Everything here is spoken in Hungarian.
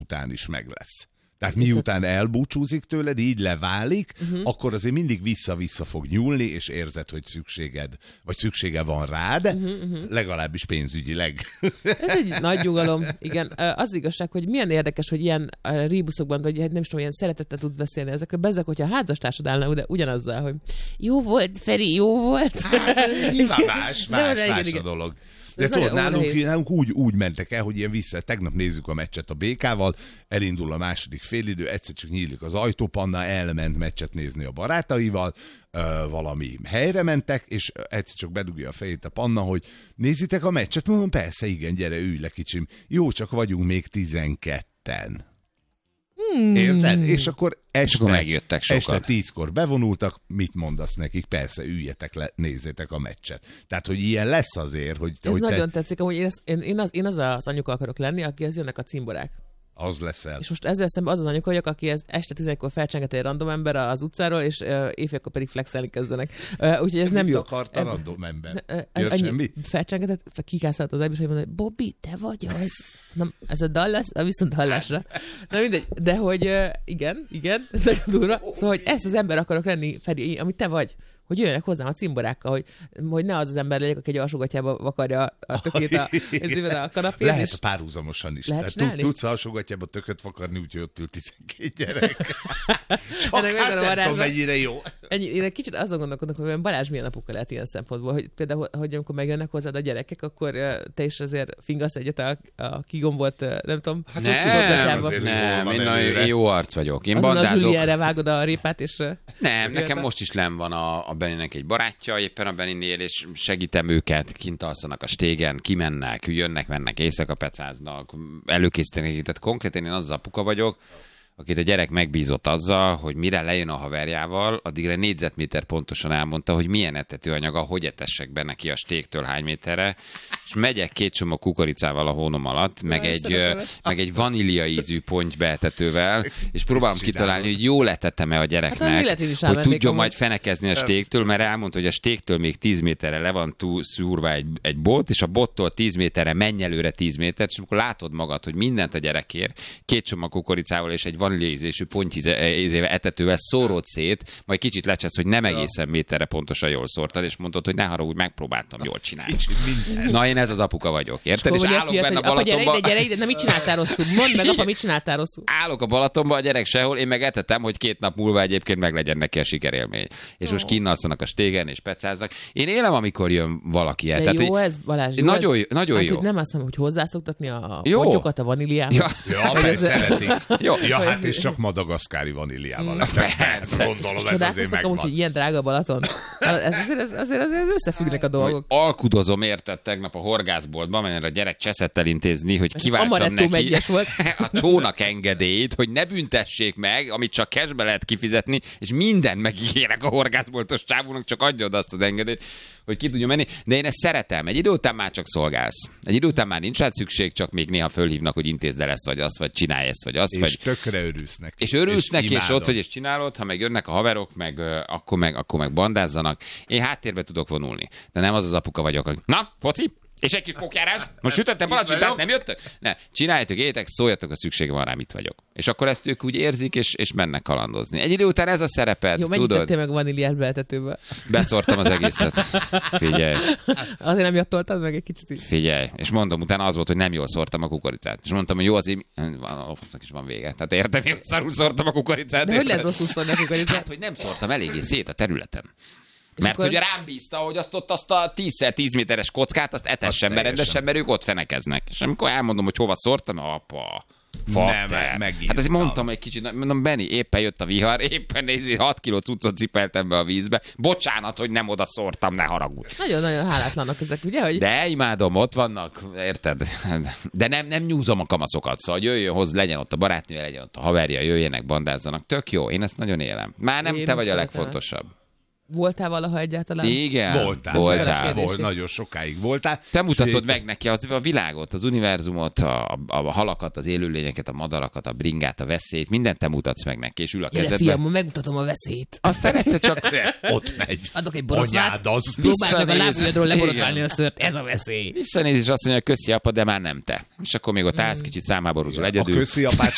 után is meg lesz. Tehát miután elbúcsúzik tőled, így leválik, akkor azért mindig vissza-vissza fog nyúlni, és érzed, hogy szüksége van rád, legalábbis pénzügyileg. Ez egy nagy nyugalom, igen. Az igazság, hogy milyen érdekes, hogy ilyen ríbuszokban, hogy nem is tudom, ilyen szeretettel tudsz beszélni ezekről. Bezzeg, hogyha a házastársad állna, de ugyanazzal, hogy jó volt, Feri, jó volt. Hát, nyilván más a dolog. De tudod, nálunk úgy mentek el, hogy ilyen tegnap nézzük a meccset a BK-val, elindul a második félidő, egyszer csak nyílik az ajtó, Panna elment meccset nézni a barátaival, valami helyre mentek, és egyszer csak bedugja a fejét a Panna, hogy nézitek a meccset? Mondom, persze, igen, gyere, ülj le, kicsim. Jó, csak vagyunk még 12-en. Érted? És akkor megjöttek sokan. Este 10-kor bevonultak, mit mondasz nekik? Persze, üljetek le, nézzétek a meccset. Tehát, hogy ilyen lesz azért, hogy... Ez nagyon tetszik, hogy én az anyuka akarok lenni, akihez jönnek a cimborák. Az leszel. És most ezzel szemben az anyuka vagyok, aki este 11-kor felcsenget egy random ember az utcáról, és éjfélkor pedig flexelni kezdenek. Úgyhogy ez nem jó. Mit akart a random ember? Jött semmi? Felcsengetett, kikászállt az ebben, és mondta, Bobby, te vagy az. Na, ez a dal lesz, viszont hallásra. Na mindegy, de hogy igen, ez nagyon durva. Szóval, hogy ezt az ember akarok lenni, Feri, amit te vagy. Hogy jöjjenek hozzám a cimborákkal, hogy ne az az ember legyek, aki egy alsógatyába vakarja a tökét a kanapén. Lehet a párhuzamosan is. Tudsz a alsógatyába tököt vakarni, úgyhogy ott ül 12 gyerek. Csak hát nem tudom, mennyire jó. Én egy kicsit azon gondolkodok, hogy Balázs milyen apuka lehet ilyen szempontból, hogy például, hogy amikor megjönnek hozzád a gyerekek, akkor te is azért fingasz egyet a kigombolt, nem tudom, nem, én jó arc vagyok. Én bandázok. Azon a Julienre vágod a répát, és... Nem, nekem most is lenn van a Beninek egy barátja, éppen a Beninél, és segítem őket, kint alszanak a stégen, kimennek, jönnek-mennek, éjszaka pecáznak, előkészítenek, tehát konkrétan én az apuka vagyok, akit a gyerek megbízott azzal, hogy mire lejön a haverjával, addigra négyzetméter pontosan elmondta, hogy milyen etetőanyaga, hogy etessek be neki a stégtől hány méterre, és megyek 2 csomag kukoricával a hónom alatt, meg egy vanília ízű pontybeetetővel, és próbálom kitalálni, hogy jól etettem-e a gyereknek, hogy tudjon majd fenekezni a stégtől, mert elmondta, hogy a stégtől még 10 méterre le van szúrva egy bot, és a bottól 10 méterre menj előre 10 métert, és amikor látod magad, hogy mindent a gyerek ér, 2 csomag kukoricával és egy vaníliaízésű pontyízével etetővel szórod szét, majd kicsit lecsesz, hogy nem egészen méterre pontosan jól szórtad, és mondod, hogy ne haragudj, megpróbáltam jól csinálni. Na, én ez az apuka vagyok, érted? És állok benne a Balatonban. Gyere ide, mit csináltál rosszul? Mondd meg, apa, mit csináltál rosszul? Állok a Balatonban, a gyerek sehol, én meg etetem, hogy 2 nap múlva egyébként meglegyen neki a sikerélmény. És most kinnalszanak a stégen, és pecáznak. Én élem, amikor jön valaki el. De jó ez, Balázs, jó nagyon, ez? nagyon jó. Nem azt mondom, hogy hozzászoktatni a pontyokat a vaníliához. Ja, persze szeretik. Ja, hát és csak madagaszkári vaníliával. Persze. Gondolom, ez azért megvan. Hogy ilyen drága Balaton. Azért összefüggnek a dolgok. Alkudozom, érted, tegnap a horgászboltban, mert a gyerek cseszettel intézni, hogy kiváltsam neki a csónak engedélyt, hogy ne büntessék meg, amit csak cashbe lehet kifizetni, és mindent megígérek a horgászboltos csávónak, csak adja oda azt az engedélyt, hogy ki tudjon menni. De én ezt szeretem. Egy idő után már csak szolgálsz. Egy idő után már nincs rád szükség, csak még néha fölhívnak, hogy intézd el ezt, vagy azt, vagy csinálj ezt, vagy azt. És vagy... tökre örülsz neki. És örülsz neki, és ott, hogy és csinálod, ha meg jönnek a haverok, akkor meg bandázzanak. Én háttérbe tudok vonulni. De nem az az apuka vagyok, hogy na, foci? És egy kis pókjárás? Most sütöttem palacsintát, nem jöttök? Ne, csináljátok, étek, szóljatok, a szüksége van rám, itt vagyok. És akkor ezt ők úgy érzik, és mennek kalandozni. Egy idő után ez a szereped, jó, tudod? Jó, mennyit meg vaníliás beetetőbe? Beszórtam az egészet. Figyelj. Azért nem jattoltad meg egy kicsit is? Figyelj. És mondom, utána az volt, hogy nem jól szórtam a kukoricát. És mondtam, hogy jó, azért alapasznak is van vége. Tehát értem, én szarul szórtam a kukoricát. De hogy lehet rosszul szórni a kukoricát? Hát, hogy nem szórtam eléggé szét a területen. Mert ugye rám bízta, hogy azt a 10x10 méteres kockát, azt etessen be rendesen, mert ők ott fenekeznek. És amikor elmondom, hogy hova szórtam, apa, hát azért mondtam egy kicsit, mondom, Benni, éppen jött a vihar, éppen nézi, 6 kiló cuccot cipeltem be a vízbe. Bocsánat, hogy nem oda szórtam, ne haragudj. Nagyon-nagyon hálátlanak ezek, ugye? Hogy... De imádom, ott vannak, érted? De nem nyúzom a kamaszokat, szóval jöjjön, legyen ott a barátnője, legyen ott a haverja, jöjjenek, bandázzanak. Tök jó, én ezt nagyon élem. Már nem te vagy a legfontosabb. Voltál valaha egyáltalán? Igen. Voltál. Nagyon sokáig voltál. Te mutatod meg neki a világot, az univerzumot, a halakat, az élőlényeket, a madarakat, a bringát, a veszélyt, mindent te mutatsz meg neki, és ül a kezedbe. Fiam, megmutatom a veszélyt. Aztán egyszer csak ott megy. Adok egy borocvát, próbáld meg a lábujjadról leborotálni a szőrt, ez a veszély. Visszanéz, és azt mondja, köszi apa, de már nem te. És akkor még ott állsz, kicsit számába rúzol egyedül. A köszi apát